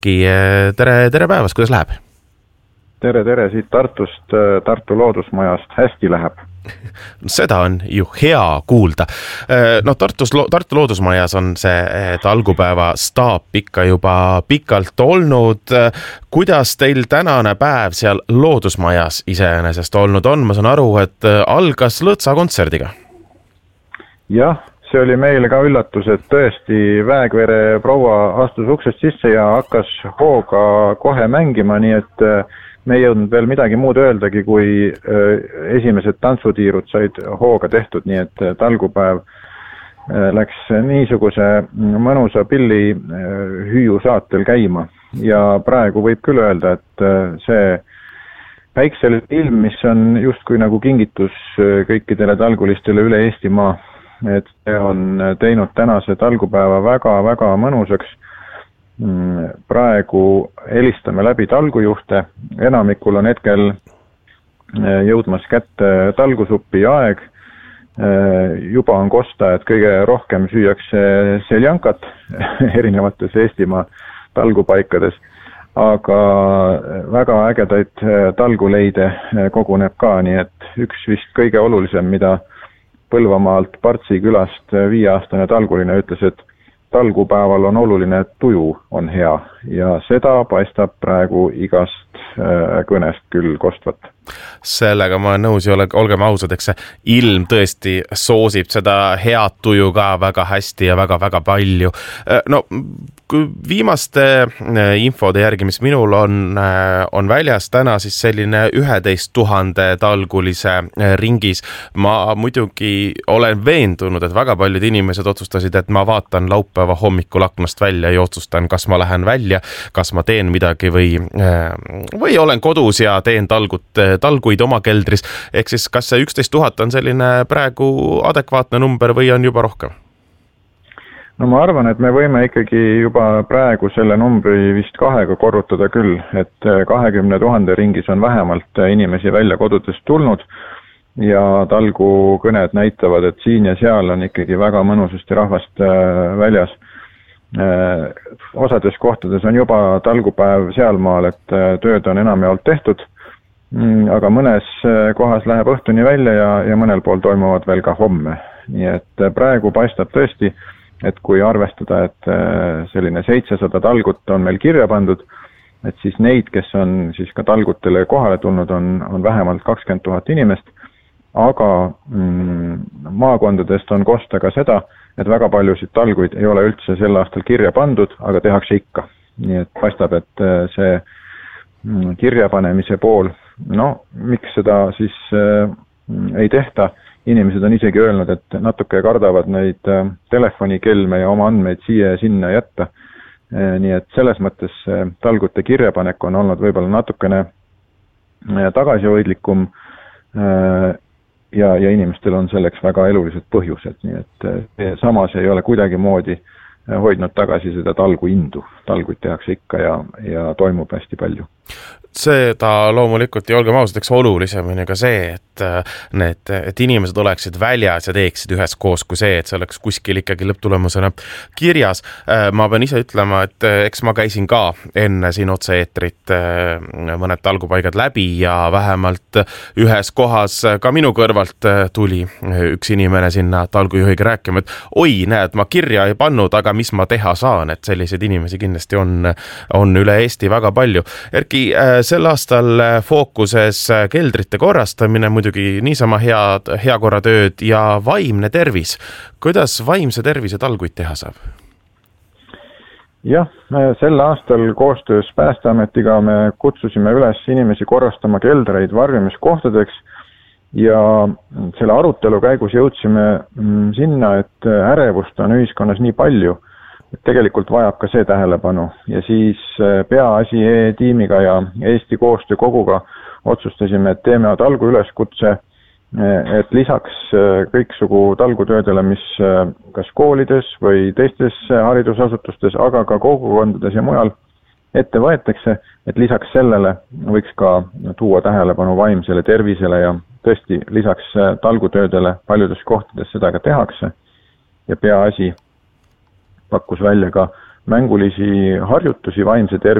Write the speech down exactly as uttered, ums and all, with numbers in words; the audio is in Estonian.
tere, tere päevast, kuidas läheb? Tere, tere, siit Tartust, Tartu loodusmajast hästi läheb. Seda on ju hea kuulda. No Tartus, Tartu loodusmajas on see talgupäeva staap ikka juba pikalt olnud. Kuidas teil tänane päev seal loodusmajas iseenesest olnud on? Ma saan aru, et algas lõõtsa kontserdiga. Jah, see oli meile ka üllatus, et tõesti Väekvere proua astus uksest sisse ja hakkas hooga kohe mängima, nii et me ei jõudnud veel midagi muud öeldagi, kui esimesed tantsutiirud said hooga tehtud, nii et talgupäev läks niisuguse mõnusa pilli hüüu saatel käima. Ja praegu võib küll öelda, et see päiksel ilm, mis on justkui nagu kingitus kõikidele talgulistele üle Eestimaa, et see on teinud tänase talgupäeva väga-väga mõnusaks. Praegu helistame läbi talgujuhte, enamikul on hetkel jõudmas kätte talgusuppi aeg, juba on kosta, et kõige rohkem süüakse seljankat erinevates Eestimaa talgupaikades, aga väga ägedaid talguleide koguneb ka, nii et üks vist kõige olulisem, mida Põlvamaalt Partsi külast viieaastane talguline ütles, et talgupäeval on oluline, et tuju on hea ja seda paistab praegu igast kõnest küll kostvat. Sellega ma olen nõus ja olgem ausad, eks see ilm tõesti soosib seda head tuju ka väga hästi ja väga-väga palju. No, viimaste infode järgi, mis minul on, on väljas täna siis selline üheteist tuhande talgulise ringis. Ma muidugi olen veendunud, et väga paljud inimesed otsustasid, et ma vaatan laupäeva hommikul aknast välja ja otsustan, kas ma lähen välja, kas ma teen midagi või, või olen kodus ja teen talgut, talguid oma keldris. Ehk siis kas see üksteist tuhat on selline praegu adekvaatne number või on juba rohkem? No ma arvan, et me võime ikkagi juba praegu selle numbri vist kahega korrutada küll, et kahekümne tuhande ringis on vähemalt inimesi välja kodudest tulnud ja talgukõned näitavad, et siin ja seal on ikkagi väga mõnusasti rahvast väljas. Osades kohtades on juba talgupäev sealmaal, et tööd on enamjaolt tehtud, aga mõnes kohas läheb õhtuni välja ja, ja mõnel pool toimuvad veel ka homme. Nii et praegu paistab tõesti, et kui arvestada, et selline seitsesada talgut on meil kirja pandud, et siis neid, kes on siis ka talgutele kohale tulnud, on, on vähemalt kakskümmend tuhat inimest, aga mm, maakondadest on kosta ka seda, et väga paljusid talguid ei ole üldse sel aastal kirja pandud, aga tehakse ikka. Nii et paistab, et see mm, kirjapanemise pool, no miks seda siis äh, ei tehta, inimesed on isegi öelnud, et natuke kardavad neid telefonikelme ja oma andmeid siia ja sinna jätta. Nii et selles mõttes talgute kirjapanek on olnud võib-olla natukene tagasihoidlikum ja, ja inimestel on selleks väga elulised põhjused. Nii et samas ei ole kuidagi moodi hoidnud tagasi seda talgu indu. Talguid tehakse ikka ja, ja toimub hästi palju. Seda loomulikult ja olgem ausad, eks olulisem on ka see, et, need, et inimesed oleksid väljas ja teeksid ühes koos kui see, et see oleks kuskil ikkagi lõpptulemusena kirjas. Ma pean ise ütlema, et eks ma käisin ka enne siin otse-eetrit mõned talgupaigad läbi ja vähemalt ühes kohas ka minu kõrvalt tuli üks inimene sinna talgujuhiga rääkima, et oi, näed, ma kirja ei pannud, aga mis ma teha saan, et selliseid inimesi kindlasti on, on üle Eesti väga palju. Erki, sel aastal fookuses keldrite korrastamine, muidugi niisama head, hea korratööd ja vaimne tervis. Kuidas vaimse tervise talguid teha saab? Jah, sel aastal koostöös Päästeametiga me kutsusime üles inimesi korrastama keldreid varjumiskohtadeks ja selle arutelu käigus jõudsime sinna, et ärevust on ühiskonnas nii palju, et tegelikult vajab ka see tähelepanu ja siis Peaasi E-tiimiga ja Eesti koostöökoguga otsustasime, et teeme talgu üleskutse, et lisaks kõiksugu talgutöödele, mis kas koolides või teistes haridusasutustes, aga ka kogukondades ja mujal ette võetakse, et lisaks sellele võiks ka tuua tähelepanu vaimsele tervisele ja tõesti lisaks talgutöödele paljudes kohtades seda ka tehakse ja Peaasi pakkus välja ka mängulisi harjutusi vaimse tervise